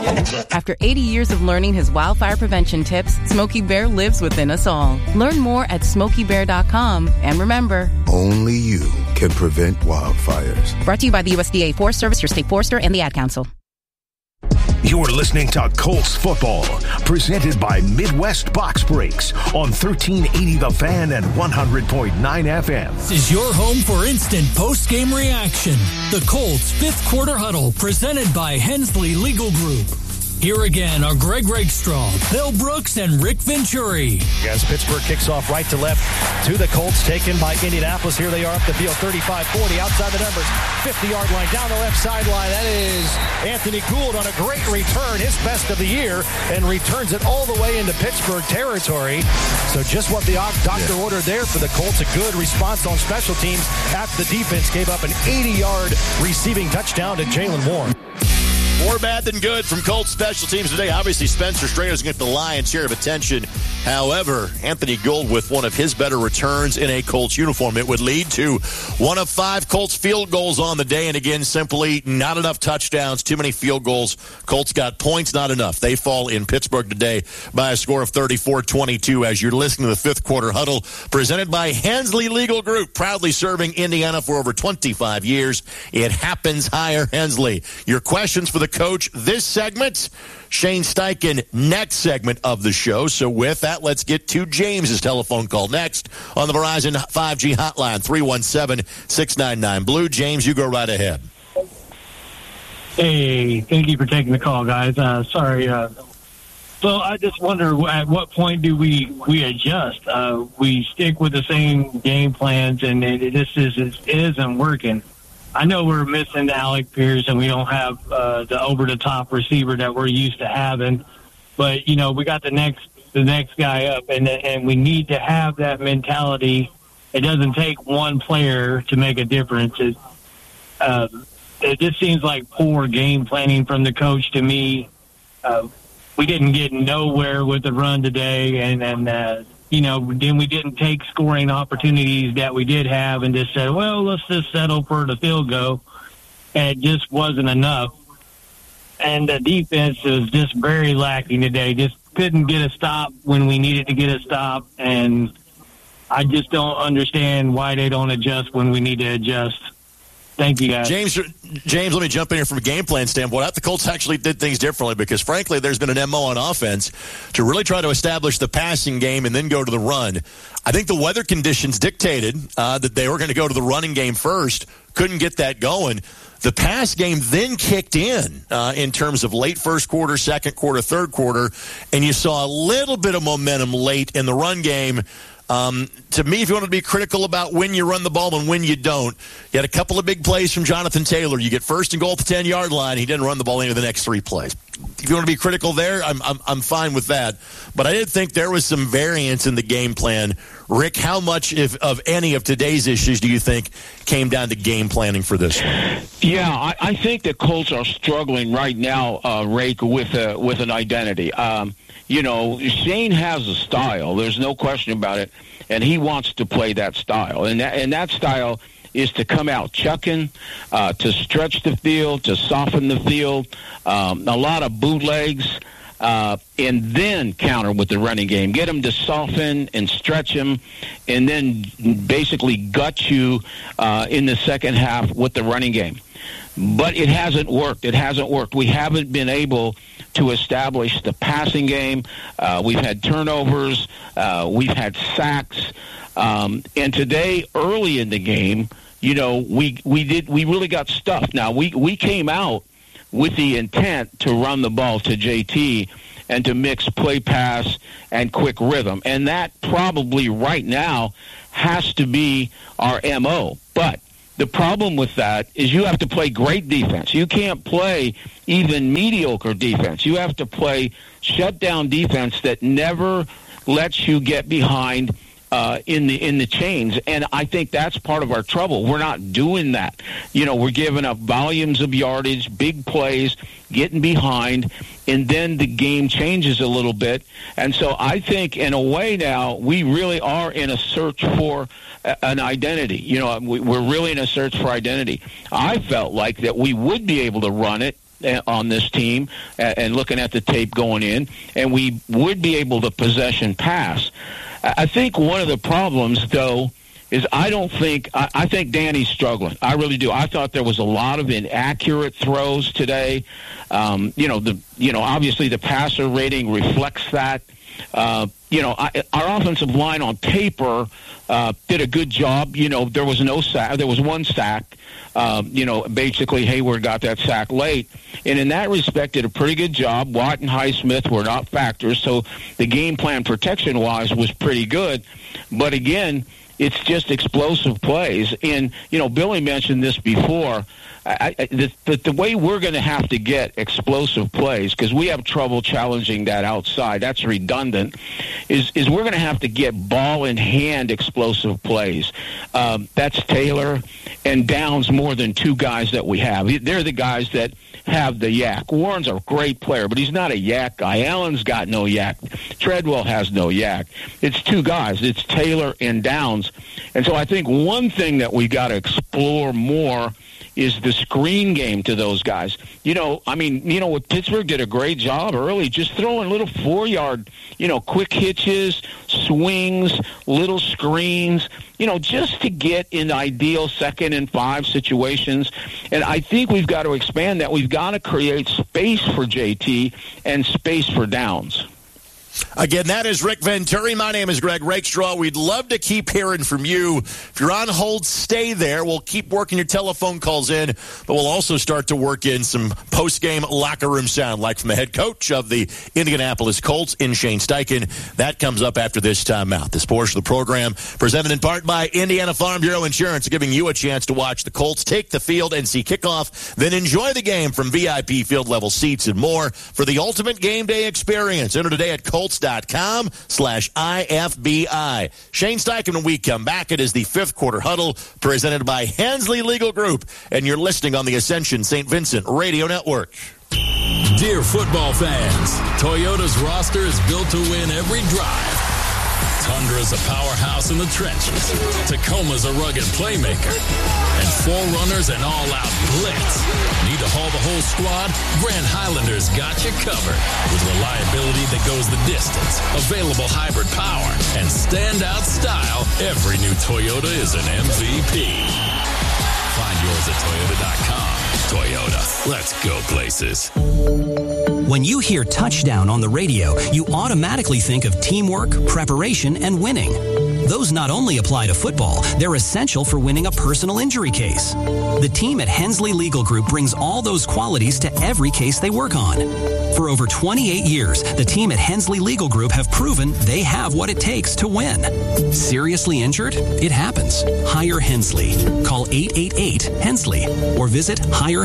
After 80 years of learning his wildfire prevention tips, Smokey Bear lives within us all. Learn more at SmokeyBear.com. And remember, only you can prevent wildfires. Brought to you by the USDA Forest Service, your state forester, and the Ad Council. You're listening to Colts football, presented by Midwest Box Breaks on 1380 The Fan and 100.9 FM. This is your home for instant post-game reaction. The Colts Fifth Quarter Huddle, presented by Hensley Legal Group. Here again are Greg Rakestraw, Bill Brooks, and Rick Venturi. As Pittsburgh kicks off right to left to the Colts, taken by Indianapolis. Here they are up the field, 35-40, outside the numbers, 50-yard line, down the left sideline. That is Anthony Gould on a great return, his best of the year, and returns it all the way into Pittsburgh territory. So just what the doctor ordered there for the Colts, a good response on special teams after the defense gave up an 80-yard receiving touchdown to Jalen Warren. More bad than good from Colts special teams today. Obviously, Spencer Strader's going to get the lion's share of attention. However, Anthony Gould with one of his better returns in a Colts uniform. It would lead to one of 5 Colts field goals on the day. And again, simply not enough touchdowns, too many field goals. Colts got points, not enough. They fall in Pittsburgh today by a score of 34-22 as you're listening to the Fifth Quarter Huddle presented by Hensley Legal Group, proudly serving Indiana for over 25 years. It happens higher, Hensley. Your questions for the coach this segment, Shane Steichen next segment of the show. So with that, let's get to James's telephone call next on the Verizon 5G hotline, 317-699-BLUE. James, you go right ahead. Hey, thank you for taking the call, guys. Sorry. So I just wonder, at what point do we adjust? We stick with the same game plans, and it isn't working. I know we're missing Alec Pierce, and we don't have the over-the-top receiver that we're used to having. But, you know, we got the next guy up, and we need to have that mentality. It doesn't take one player to make a difference. It just seems like poor game planning from the coach to me. We didn't get nowhere with the run today, and you know, then we didn't take scoring opportunities that we did have and just said, well, let's just settle for the field goal. And it just wasn't enough. And the defense was just very lacking today. Just couldn't get a stop when we needed to get a stop. And I just don't understand why they don't adjust when we need to adjust. Thank you, guys. James, let me jump in here from a game plan standpoint. I thought the Colts actually did things differently because, frankly, there's been an MO on offense to really try to establish the passing game and then go to the run. I think the weather conditions dictated that they were going to go to the running game first. Couldn't get that going. The pass game then kicked in terms of late first quarter, second quarter, third quarter, and you saw a little bit of momentum late in the run game. To me, if you want to be critical about when you run the ball and when you don't, you had a couple of big plays from Jonathan Taylor. You get first and goal at the 10-yard line. He didn't run the ball into the next 3 plays. If you want to be critical there, I'm fine with that. But I did think there was some variance in the game plan. Rick, how much of any of today's issues do you think came down to game planning for this? Yeah, I think the Colts are struggling right now, Rake, with an identity. You know, Shane has a style. There's no question about it, and he wants to play that style. And that style is to come out chucking, to stretch the field, to soften the field, a lot of bootlegs, and then counter with the running game. Get them to soften and stretch them, and then basically gut you in the second half with the running game. But it hasn't worked. We haven't been able to establish the passing game. We've had turnovers. We've had sacks. And today, early in the game, you know, we really got stuffed. Now, we came out with the intent to run the ball to JT and to mix play pass and quick rhythm. And that probably right now has to be our MO. But the problem with that is you have to play great defense. You can't play even mediocre defense. You have to play shutdown defense that never lets you get behind in the chains, and I think that's part of our trouble. We're not doing that. You know, we're giving up volumes of yardage, big plays, getting behind, and then the game changes a little bit. And so I think, in a way now, we really are in a search for an identity. You know, we're really in a search for identity. I felt like that we would be able to run it on this team and looking at the tape going in, and we would be able to possession pass. I think one of the problems, though, is I think Danny's struggling. I really do. I thought there was a lot of inaccurate throws today. Obviously the passer rating reflects that. Our offensive line on paper did a good job. There was no sack. There was one sack. Basically Hayward got that sack late. And in that respect, did a pretty good job. Watt and Highsmith were not factors, so the game plan protection-wise was pretty good. But again, it's just explosive plays. And, Billy mentioned this before. The way we're going to have to get explosive plays, because we have trouble challenging that outside, that's redundant, is we're going to have to get ball-in-hand explosive plays. That's Taylor and Downs more than two guys that we have. They're the guys that have the yak. Warren's a great player, but he's not a yak guy. Allen's got no yak. Treadwell has no yak. It's two guys. It's Taylor and Downs. And so I think one thing that we got to explore more is the screen game to those guys. What Pittsburgh did a great job early, just throwing little 4-yard, quick hitches, swings, little screens, just to get in ideal 2nd and 5 situations. And I think we've got to expand that. We've got to create space for JT and space for Downs. Again, that is Rick Venturi. My name is Greg Rakestraw. We'd love to keep hearing from you. If you're on hold, stay there. We'll keep working your telephone calls in, but we'll also start to work in some post-game locker room sound, like from the head coach of the Indianapolis Colts in Shane Steichen. That comes up after this timeout. This portion of the program, presented in part by Indiana Farm Bureau Insurance, giving you a chance to watch the Colts take the field and see kickoff, then enjoy the game from VIP field-level seats and more for the ultimate game day experience. Enter today at Colts.com/IFBI. Shane Steichen, when we come back, it is the fifth quarter huddle presented by Hensley Legal Group, and you're listening on the Ascension St. Vincent Radio Network. Dear football fans, Toyota's roster is built to win every drive. Tundra's a powerhouse in the trenches. Tacoma's a rugged playmaker. And 4Runner's an all-out blitz. Need to haul the whole squad? Grand Highlander's got you covered. With reliability that goes the distance, available hybrid power, and standout style, every new Toyota is an MVP. Find yours at Toyota.com. Toyota, let's go places. When you hear touchdown on the radio, you automatically think of teamwork, preparation, and winning. Those not only apply to football, they're essential for winning a personal injury case. The team at Hensley Legal Group brings all those qualities to every case they work on. For over 28 years, the team at Hensley Legal Group have proven they have what it takes to win. Seriously injured? It happens. Hire Hensley. Call 888-HENSLEY or visit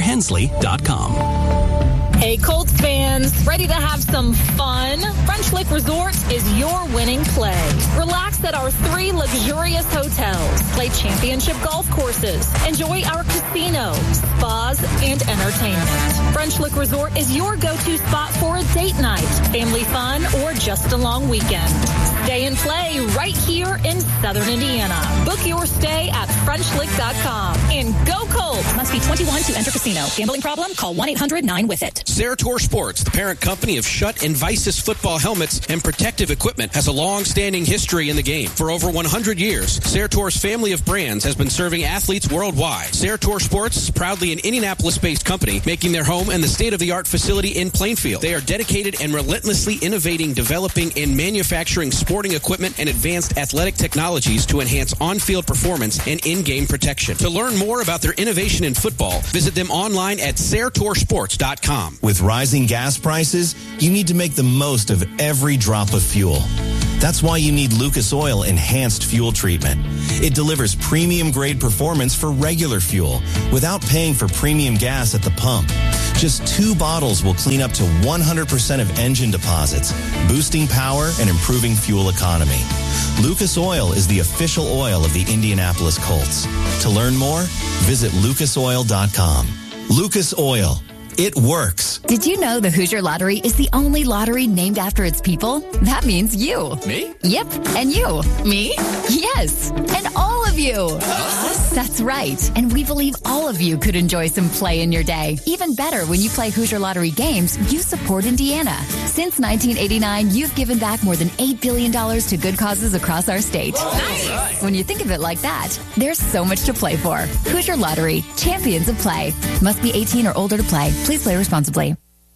hirehensley.com. Hey, Colts fans, ready to have some fun? French Lick Resort is your winning play. Relax at our 3 luxurious hotels, play championship golf courses, enjoy our casino, spas, and entertainment. French Lick Resort is your go-to spot for a date night, family fun, or just a long weekend. Stay and play right here in Southern Indiana. Book your stay at FrenchLick.com. And go Colts! Must be 21 to enter casino. Gambling problem? Call 1-800-9-WITH-IT. Zerator Sports, the parent company of Schutt and Visus football helmets and protective equipment, has a long-standing history in the game. For over 100 years, Zerator's family of brands has been serving athletes worldwide. Zerator Sports is proudly an Indianapolis-based company, making their home in the state-of-the-art facility in Plainfield. They are dedicated and relentlessly innovating, developing, and manufacturing sporting equipment and advanced athletic technologies to enhance on-field performance and in-game protection. To learn more about their innovation in football, visit them online at ZeratorSports.com. With rising gas prices, you need to make the most of every drop of fuel. That's why you need Lucas Oil Enhanced Fuel Treatment. It delivers premium-grade performance for regular fuel without paying for premium gas at the pump. Just 2 bottles will clean up to 100% of engine deposits, boosting power and improving fuel economy. Lucas Oil is the official oil of the Indianapolis Colts. To learn more, visit lucasoil.com. Lucas Oil. It works. Did you know the Hoosier Lottery is the only lottery named after its people? That means you. Me? Yep, and you. Me? Yes, and all of love you. Us? That's right. And we believe all of you could enjoy some play in your day. Even better, when you play Hoosier Lottery games, you support Indiana. Since 1989, you've given back more than $8 billion to good causes across our state. Nice. When you think of it like that, there's so much to play for. Hoosier Lottery, champions of play. Must be 18 or older to play. Please play responsibly.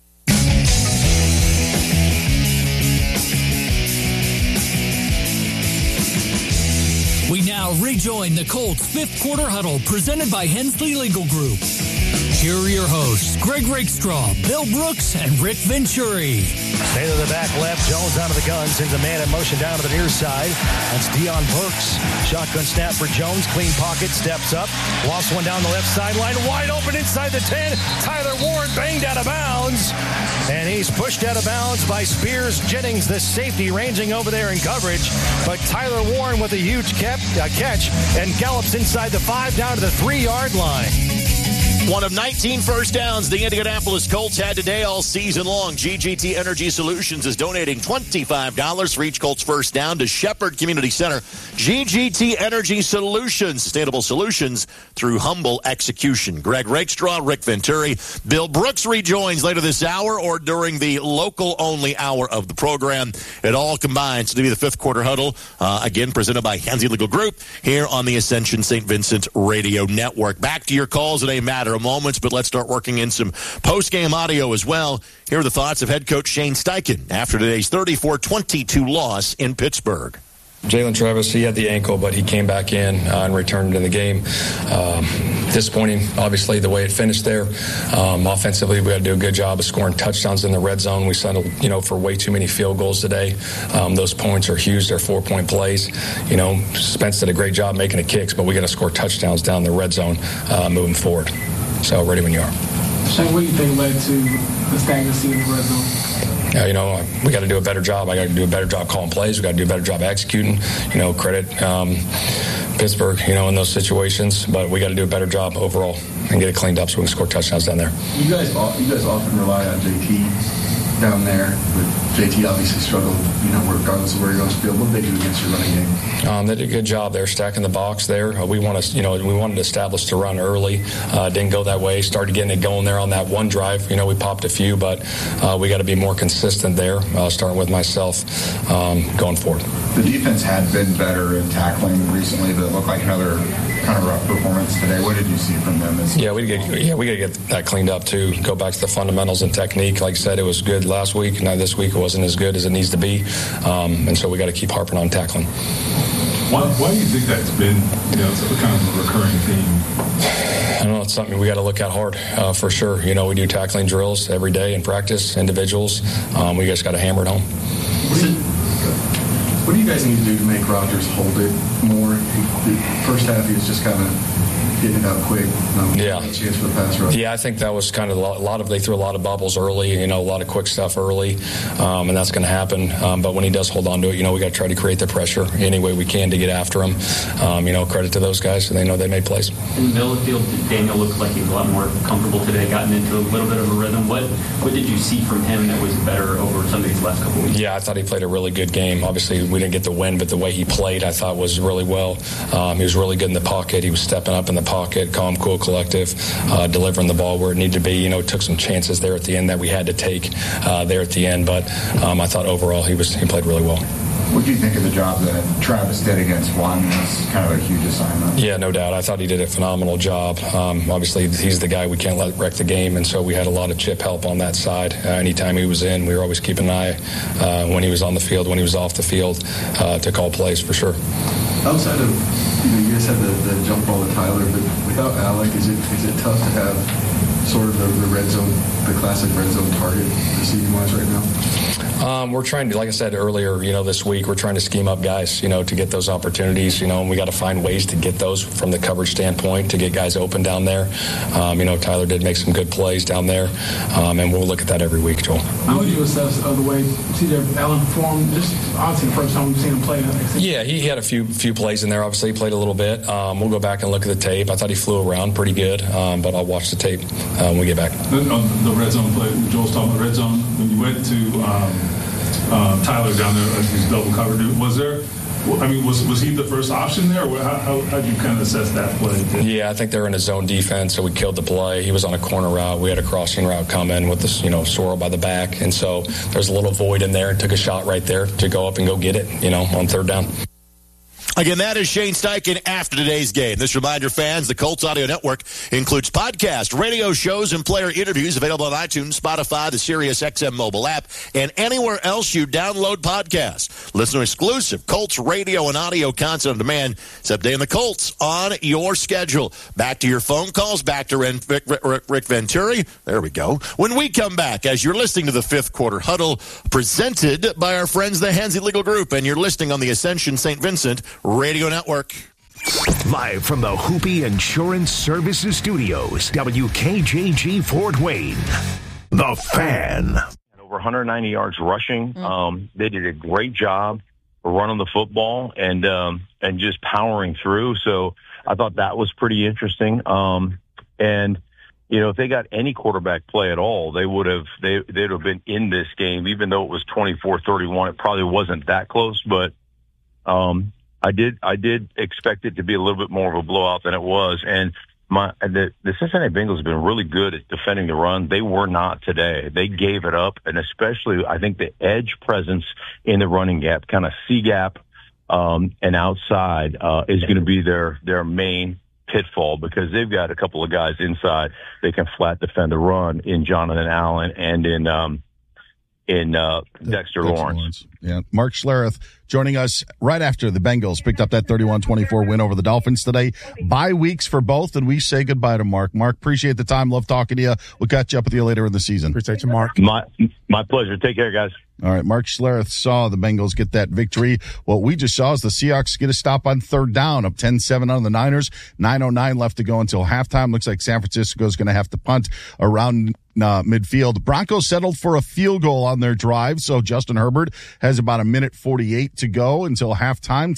We now rejoin the Colts fifth quarter huddle presented by Hensley Legal Group. Here are your hosts, Greg Rakestraw, Bill Brooks, and Rick Venturi. Stay to the back left. Jones out of the gun. Sends a man in motion down to the near side. That's Deion Burks. Shotgun snap for Jones. Clean pocket. Steps up. Lost one down the left sideline. Wide open inside the 10. Tyler Warren banged out of bounds. And he's pushed out of bounds by Spears Jennings, the safety, ranging over there in coverage. But Tyler Warren with a huge catch and gallops inside the 5 down to the 3-yard line. One of 19 first downs the Indianapolis Colts had today all season long. GGT Energy Solutions is donating $25 for each Colts first down to Shepherd Community Center. GGT Energy Solutions, sustainable solutions through humble execution. Greg Rakestraw, Rick Venturi, Bill Brooks rejoins later this hour or during the local-only hour of the program. It all combines to be the fifth quarter huddle, again presented by Hensley Legal Group here on the Ascension St. Vincent Radio Network. Back to your calls in a matter of moments, but let's start working in some post-game audio as well. Here are the thoughts of head coach Shane Steichen after today's 34-22 loss in Pittsburgh. Jalen Travis, he had the ankle, but he came back in and returned in the game. Disappointing, obviously, the way it finished there. Offensively, we had to do a good job of scoring touchdowns in the red zone. We settled, for way too many field goals today. Those points are huge. They're 4-point plays. Spence did a great job making the kicks, but we got to score touchdowns down the red zone moving forward. So, ready when you are. Shane, what do you think led to the stagnancy in the red zone? We got to do a better job. I got to do a better job calling plays. We got to do a better job executing. Credit Pittsburgh, in those situations. But we got to do a better job overall and get it cleaned up so we can score touchdowns down there. You guys often rely on JT down there, but JT obviously struggled, regardless of where he goes to field. What did they do against your running game? They did a good job there, stacking the box there. We wanted to establish to run early. Didn't go that way. Started getting it going there on that one drive. We popped a few, but we got to be more consistent there, starting with myself going forward. The defense had been better in tackling recently, but it looked like another kind of rough performance today. What did you see from them? We got to get that cleaned up too. Go back to the fundamentals and technique. Like I said, it was good last week. Now this week it wasn't as good as it needs to be, and so we got to keep harping on tackling. Why do you think that's been, kind of a recurring theme? I don't know. It's something we got to look at hard for sure. We do tackling drills every day in practice, individuals. We just got to hammer it home. What do you guys need to do to make Rodgers hold it more? The first half, he was just kind of getting it out quick. Chance for the pass rush. Yeah, I think that was kind of they threw a lot of bubbles early, a lot of quick stuff early, and that's going to happen. But when he does hold on to it, we got to try to create the pressure any way we can to get after him. Credit to those guys, so they know they made plays. In the middle of the field, Daniel looked like he was a lot more comfortable today, gotten into a little bit of a rhythm. What did you see from him that was better over some of these last couple of weeks? Yeah, I thought he played a really good game. Obviously, we didn't get the win, but the way he played, I thought was really well. He was really good in the pocket. He was stepping up in the pocket, calm, cool, collective, delivering the ball where it needed to be. Took some chances there at the end that we had to take there at the end, but I thought overall he played really well. What do you think of the job that Travis did against Juan? That's kind of a huge assignment. Yeah, no doubt. I thought he did a phenomenal job. Obviously, he's the guy we can't let wreck the game, and so we had a lot of chip help on that side. Anytime he was in, we were always keeping an eye when he was on the field, when he was off the field, to call plays for sure. Outside of, you guys had the jump ball with Tyler, but without Alec, is it tough to have sort of the red zone, the classic red zone target receiving-wise right now? We're trying to, like I said earlier, this week, we're trying to scheme up guys, to get those opportunities, and we got to find ways to get those from the coverage standpoint, to get guys open down there. Tyler did make some good plays down there, and we'll look at that every week, Joel. How would you assess the way C.J. Allen performed? Just honestly, the first time we've seen him play. Yeah, he had a few plays in there. Obviously, he played a little bit. We'll go back and look at the tape. I thought he flew around pretty good, but I'll watch the tape when we get back. The red zone play, Joel's talking about red zone. When you went to Tyler down there, he's double covered. Was there I mean, was he the first option there? Or how'd you kind of assess that play? Yeah, I think they were in a zone defense, so we killed the play. He was on a corner route. We had a crossing route come in with this, Sorrell by the back. And so there's a little void in there and took a shot right there to go up and go get it, on third down. Again, that is Shane Steichen after today's game. This reminder, fans, the Colts Audio Network includes podcasts, radio shows, and player interviews available on iTunes, Spotify, the SiriusXM mobile app, and anywhere else you download podcasts. Listener-exclusive Colts radio and audio content on demand. It's Updating the Colts on your schedule. Back to your phone calls, back to Rick Venturi. There we go. When we come back, as you're listening to the Fifth Quarter Huddle, presented by our friends, the Hensley Legal Group, and you're listening on the Ascension St. Vincent Radio Network. Live from the Hoopy Insurance Services Studios, WKJG Fort Wayne, The Fan. Over 190 yards rushing. They did a great job running the football and just powering through. So I thought that was pretty interesting. And if they got any quarterback play at all, they'd have been in this game, even though it was 24-31. It probably wasn't that close, but I did expect it to be a little bit more of a blowout than it was. And the Cincinnati Bengals have been really good at defending the run. They were not today. They gave it up, and especially I think the edge presence in the running gap, kind of C gap and outside, is going to be their main pitfall, because they've got a couple of guys inside they can flat defend the run in Jonathan Allen and in Dexter Lawrence. Yeah, Mark Schlereth joining us right after the Bengals picked up that 31-24 win over the Dolphins today. Bye weeks for both, and we say goodbye to Mark. Mark, appreciate the time. Love talking to you. We'll catch up with you later in the season. Appreciate you, Mark. My pleasure. Take care, guys. All right, Mark Schlereth saw the Bengals get that victory. What we just saw is the Seahawks get a stop on third down, up 10-7 on the Niners. 9:09 left to go until halftime. Looks like San Francisco is going to have to punt around midfield. Broncos settled for a field goal on their drive, so Justin Herbert has about a minute 48 to go until halftime.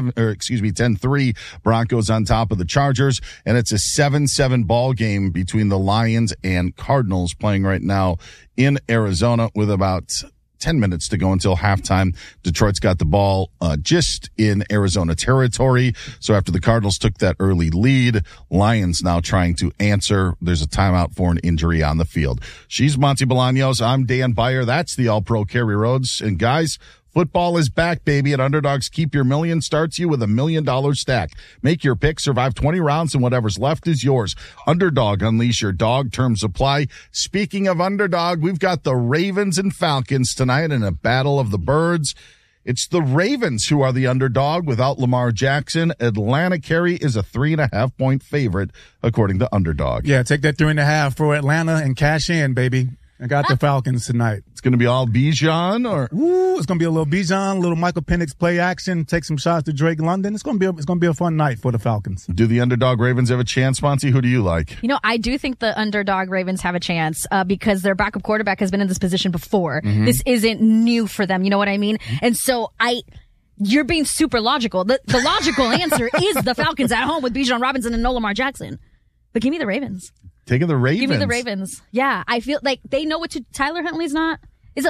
10-3. Broncos on top of the Chargers, and it's a 7-7 ball game between the Lions and Cardinals playing right now in Arizona with about 10 minutes to go until halftime. Detroit's got the ball just in Arizona territory. So after the Cardinals took that early lead, Lions now trying to answer. There's a timeout for an injury on the field. She's Monty Bolaños. I'm Dan Beyer. That's the All-Pro Kerry Rhodes. And guys, football is back, baby, and Underdogs Keep Your Million starts you with $1 million stack. Make your pick, survive 20 rounds, and whatever's left is yours. Underdog, unleash your dog. Terms apply. Speaking of Underdog, we've got the Ravens and Falcons tonight in a battle of the birds. It's the Ravens who are the underdog without Lamar Jackson. Atlanta, Kerry, is a 3.5-point favorite, according to Underdog. Yeah, take that 3.5 for Atlanta and cash in, baby. I got the Falcons tonight. It's going to be all Bijan, or it's going to be a little Bijan, a little Michael Penix play action, take some shots to Drake London. It's going to be a fun night for the Falcons. Do the underdog Ravens have a chance, Monty? Who do you like? I do think the underdog Ravens have a chance because their backup quarterback has been in this position before. Mm-hmm. This isn't new for them. You know what I mean? And so you're being super logical. The logical answer is the Falcons at home with Bijan Robinson and no Lamar Jackson. But give me the Ravens. Taking the Ravens. Give me the Ravens. Yeah, I feel like they know what Tyler Huntley's not. It's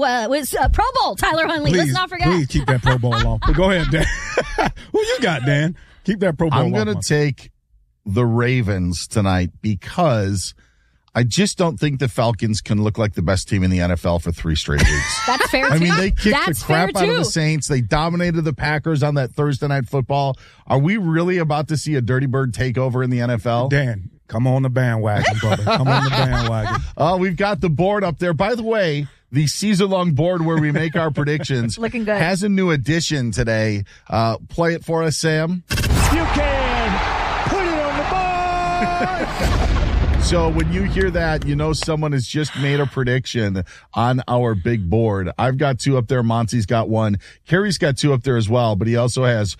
Pro Bowl Tyler Huntley. Let's not forget. Please keep that Pro Bowl off. But go ahead, Dan. Who you got, Dan? Keep that Pro Bowl off. I'm going to take the Ravens tonight because I just don't think the Falcons can look like the best team in the NFL for 3 straight weeks. That's fair, too. I mean, they kicked the crap out of the Saints. They dominated the Packers on that Thursday Night Football. Are we really about to see a Dirty Bird takeover in the NFL? Dan, come on the bandwagon, brother. Come on the bandwagon. Oh, we've got the board up there. By the way, the season-long board where we make our predictions looking good. Has a new addition today. Play it for us, Sam. You can put it on the board. So when you hear that, you know someone has just made a prediction on our big board. I've got 2 up there. Monty's got 1. Kerry's got 2 up there as well, but he also has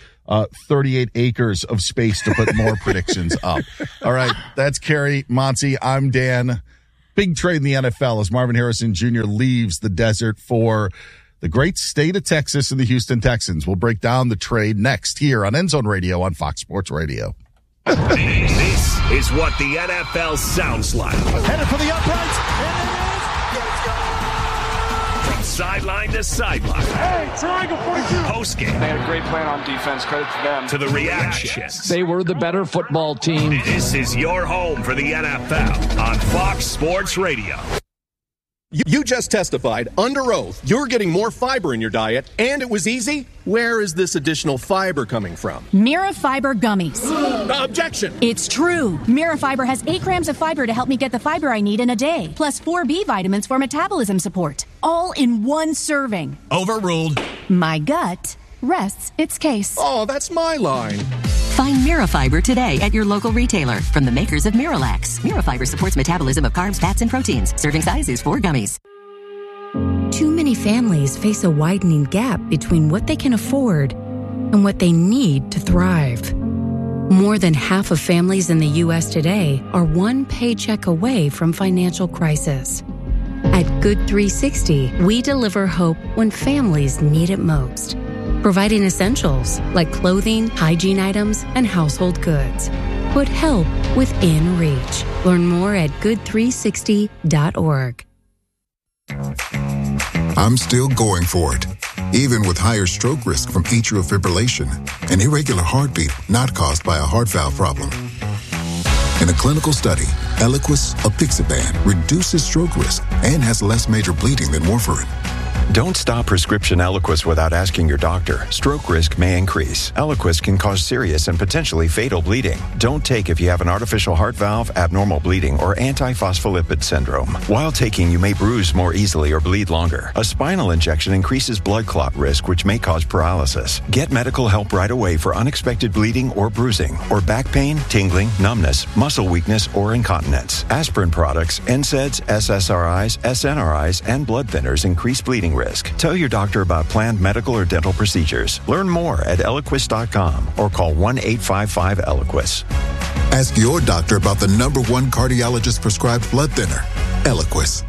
38 acres of space to put more predictions up. All right, that's Kerry. Monty, I'm Dan. Big trade in the NFL as Marvin Harrison Jr. leaves the desert for the great state of Texas and the Houston Texans. We'll break down the trade next here on End Zone Radio on Fox Sports Radio. This is what the NFL sounds like. Headed for the uprights. From sideline to sideline. Hey, triangle 42. Postgame. They had a great plan on defense. Credit to them. To the reactions. They were the better football team. This is your home for the NFL on Fox Sports Radio. You just testified under oath you're getting more fiber in your diet, and it was easy. Where is this additional fiber coming from? Mirafiber gummies. Objection! It's true. Mirafiber has 8 grams of fiber to help me get the fiber I need in a day, plus 4 B vitamins for metabolism support. All in one serving. Overruled. My gut rests its case. Oh, that's my line. Find Mirafiber today at your local retailer from the makers of Miralax. Mirafiber supports metabolism of carbs, fats, and proteins. Serving size is 4 gummies. Too many families face a widening gap between what they can afford and what they need to thrive. More than half of families in the U.S. today are one paycheck away from financial crisis. At Good 360, we deliver hope when families need it most, providing essentials like clothing, hygiene items, and household goods. Put help within reach. Learn more at good360.org. I'm still going for it, even with higher stroke risk from atrial fibrillation, an irregular heartbeat not caused by a heart valve problem. In a clinical study, Eliquis apixaban reduces stroke risk and has less major bleeding than warfarin. Don't stop prescription Eliquis without asking your doctor. Stroke risk may increase. Eliquis can cause serious and potentially fatal bleeding. Don't take if you have an artificial heart valve, abnormal bleeding, or antiphospholipid syndrome. While taking, you may bruise more easily or bleed longer. A spinal injection increases blood clot risk, which may cause paralysis. Get medical help right away for unexpected bleeding or bruising, or back pain, tingling, numbness, muscle weakness, or incontinence. Aspirin products, NSAIDs, SSRIs, SNRIs, and blood thinners increase bleeding risk. Tell your doctor about planned medical or dental procedures. Learn more at Eliquis.com or call 1-855-ELIQUIS. Ask your doctor about the #1 cardiologist prescribed blood thinner, Eliquis.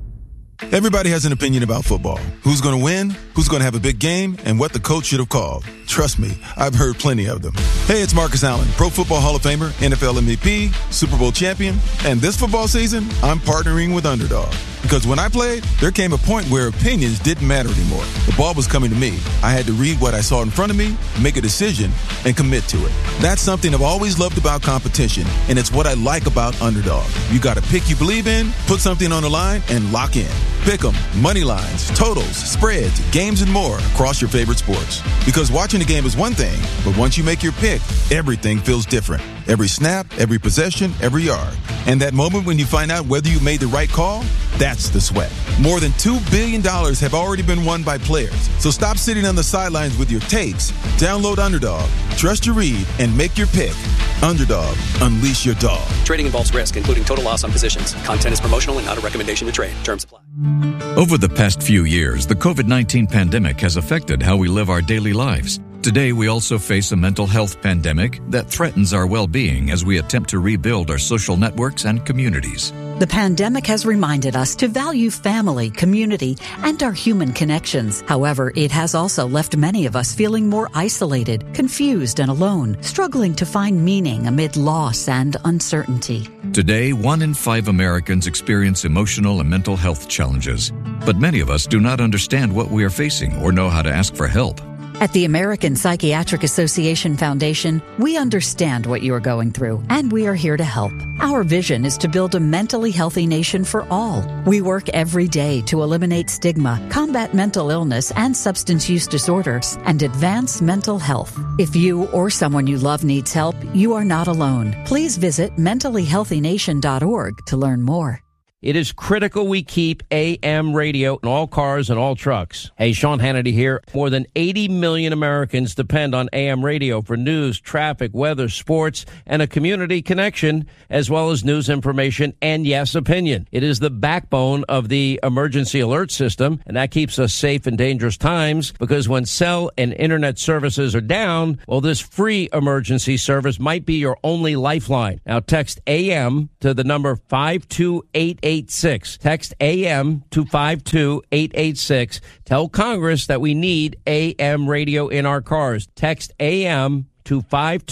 Everybody has an opinion about football. Who's going to win, who's going to have a big game, and what the coach should have called. Trust me, I've heard plenty of them. Hey, it's Marcus Allen, Pro Football Hall of Famer, NFL MVP, Super Bowl champion, and this football season, I'm partnering with Underdog. Because when I played, there came a point where opinions didn't matter anymore. The ball was coming to me. I had to read what I saw in front of me, make a decision, and commit to it. That's something I've always loved about competition, and it's what I like about Underdog. You got a pick you believe in, put something on the line, and lock in. Pick 'em, money lines, totals, spreads, games, and more across your favorite sports. Because watching the game is one thing, but once you make your pick, everything feels different. Every snap, every possession, every yard. And that moment when you find out whether you made the right call, that's the sweat. More than $2 billion have already been won by players. So stop sitting on the sidelines with your takes. Download Underdog, trust your read, and make your pick. Underdog, unleash your dog. Trading involves risk, including total loss on positions. Content is promotional and not a recommendation to trade. Terms apply. Over the past few years, the COVID-19 pandemic has affected how we live our daily lives. Today, we also face a mental health pandemic that threatens our well-being as we attempt to rebuild our social networks and communities. The pandemic has reminded us to value family, community, and our human connections. However, it has also left many of us feeling more isolated, confused, and alone, struggling to find meaning amid loss and uncertainty. Today, 1 in 5 Americans experience emotional and mental health challenges, but many of us do not understand what we are facing or know how to ask for help. At the American Psychiatric Association Foundation, we understand what you are going through, and we are here to help. Our vision is to build a mentally healthy nation for all. We work every day to eliminate stigma, combat mental illness and substance use disorders, and advance mental health. If you or someone you love needs help, you are not alone. Please visit mentallyhealthynation.org to learn more. It is critical we keep AM radio in all cars and all trucks. Hey, Sean Hannity here. More than 80 million Americans depend on AM radio for news, traffic, weather, sports, and a community connection, as well as news information and, yes, opinion. It is the backbone of the emergency alert system, and that keeps us safe in dangerous times, because when cell and internet services are down, well, this free emergency service might be your only lifeline. Now, text AM to the number 52886. Text AM to 52886. Tell Congress that we need AM radio in our cars. Text AM to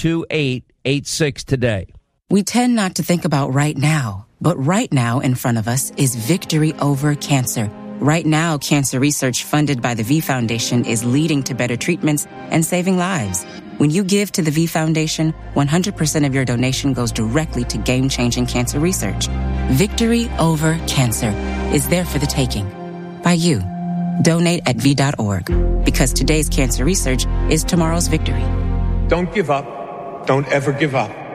52886 today. We tend not to think about right now, but right now in front of us is victory over cancer. Right now, cancer research funded by the V Foundation is leading to better treatments and saving lives. When you give to the V Foundation, 100% of your donation goes directly to game-changing cancer research. Victory over cancer is there for the taking. By you. Donate at V.org. Because today's cancer research is tomorrow's victory. Don't give up. Don't ever give up.